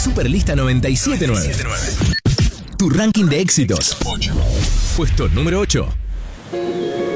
Superlista 979. Tu ranking de éxitos. Puesto número 8.